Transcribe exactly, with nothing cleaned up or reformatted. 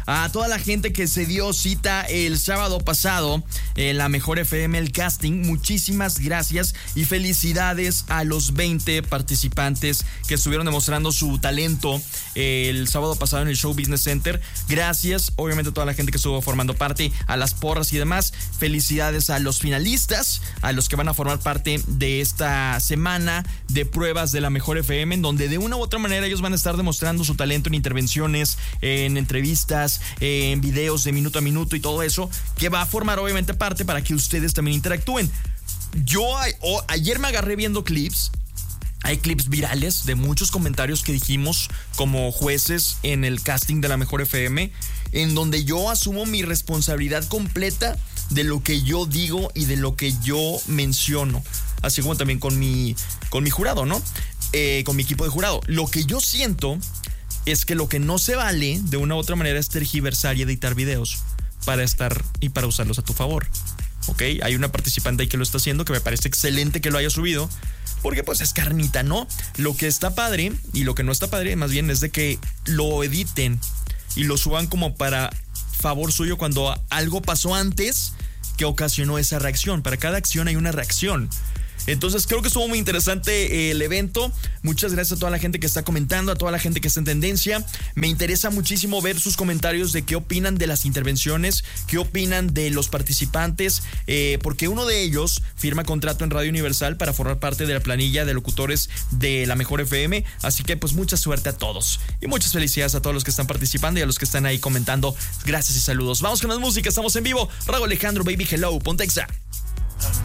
A toda la gente que se dio cita el sábado pasado en la Mejor F M, el casting, muchísimas gracias y felicidades a los veinte participantes que estuvieron demostrando su talento el sábado pasado en el Show Business Center. Gracias, obviamente, a toda la gente que estuvo formando parte, a las porras y demás. Felicidades a los finalistas, a los que van a formar parte de esta semana de pruebas de la Mejor F M, en donde de una u otra manera ellos van a estar demostrando su talento en intervenciones, en entrevistas, en videos de minuto a minuto y todo eso, que va a formar obviamente parte para que ustedes también interactúen. Yo oh, ayer me agarré viendo clips. Hay clips virales de muchos comentarios que dijimos como jueces en el casting de la Mejor F M, en donde yo asumo mi responsabilidad completa de lo que yo digo y de lo que yo menciono, así como también con mi, con mi jurado, ¿no? Eh, con mi equipo de jurado. Lo que yo siento es que lo que no se vale de una u otra manera es tergiversar y editar videos para estar y para usarlos a tu favor. ¿Ok? Hay una participante ahí que lo está haciendo, que me parece excelente que lo haya subido, porque pues es carnita, ¿no? Lo que está padre y lo que no está padre más bien es de que lo editen y lo suban como para favor suyo cuando algo pasó antes que ocasionó esa reacción. Para cada acción hay una reacción. Entonces creo que estuvo muy interesante el evento. Muchas gracias a toda la gente que está comentando, a toda la gente que está en tendencia. Me interesa muchísimo ver sus comentarios de qué opinan de las intervenciones, qué opinan de los participantes, eh, porque uno de ellos firma contrato en Radio Universal para formar parte de la planilla de locutores de la Mejor F M. Así que pues mucha suerte a todos y muchas felicidades a todos los que están participando y a los que están ahí comentando. Gracias y saludos. Vamos con la música, estamos en vivo. Raúl Alejandro, Baby Hello, ponte Exa.